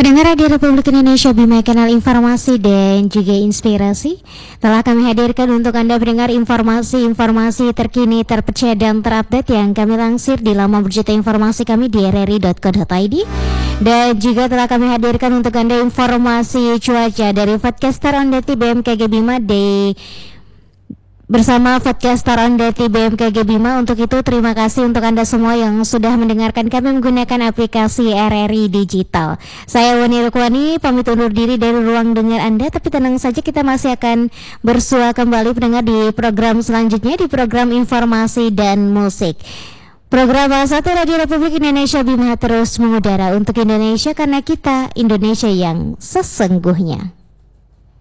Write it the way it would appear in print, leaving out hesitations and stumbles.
Pendengar Radio Republik Indonesia Bima, kanal informasi dan juga inspirasi, telah kami hadirkan untuk Anda pendengar informasi-informasi terkini, terpercaya dan terupdate yang kami lansir di laman berita informasi kami di rri.co.id. Dan juga telah kami hadirkan untuk Anda informasi cuaca dari Podcaster Ondeti BMKG Bima bersama Podcaster Ondeti BMKG Bima. Untuk itu terima kasih untuk Anda semua yang sudah mendengarkan kami menggunakan aplikasi RRI Digital. Saya Wani Rukwani pamit undur diri dari ruang dengar Anda, tapi tenang saja, kita masih akan bersua kembali pendengar di program selanjutnya, di program informasi dan musik. Program Satu Radio Republik Indonesia Bima terus mengudara untuk Indonesia, karena kita Indonesia yang sesungguhnya.